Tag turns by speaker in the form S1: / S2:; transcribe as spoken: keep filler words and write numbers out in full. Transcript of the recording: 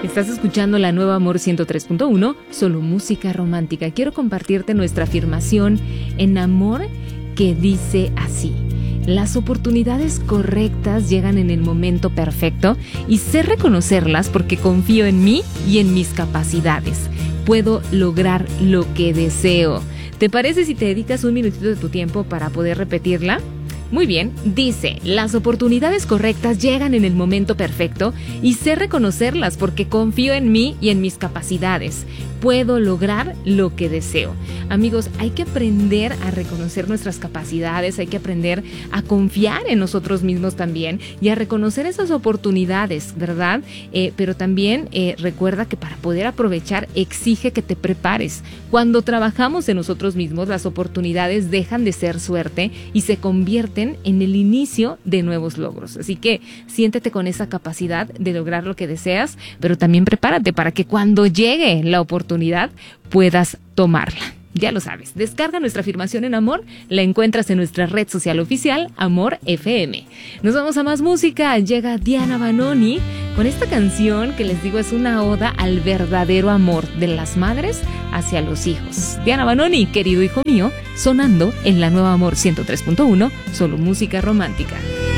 S1: Estás escuchando la nueva Amor ciento tres punto uno, solo música romántica. Quiero compartirte nuestra afirmación en amor que dice así: las oportunidades correctas llegan en el momento perfecto y sé reconocerlas porque confío en mí y en mis capacidades. Puedo lograr lo que deseo. ¿Te parece si te dedicas un minutito de tu tiempo para poder repetirla? Muy bien, dice, las oportunidades correctas llegan en el momento perfecto y sé reconocerlas porque confío en mí y en mis capacidades. Puedo lograr lo que deseo. Amigos, hay que aprender a reconocer nuestras capacidades, hay que aprender a confiar en nosotros mismos también y a reconocer esas oportunidades, ¿verdad? Eh, pero también eh, recuerda que para poder aprovechar exige que te prepares. Cuando trabajamos en nosotros mismos, las oportunidades dejan de ser suerte y se convierten en el inicio de nuevos logros. Así que siéntete con esa capacidad de lograr lo que deseas, pero también prepárate para que cuando llegue la oportunidad puedas tomarla. Ya lo sabes, descarga nuestra afirmación en amor, la encuentras en nuestra red social oficial, Amor F M. Nos vamos a más música, llega Diana Vanoni con esta canción que les digo es una oda al verdadero amor de las madres hacia los hijos. Diana Vanoni, querido hijo mío, sonando en la nueva Amor ciento tres punto uno, solo música romántica.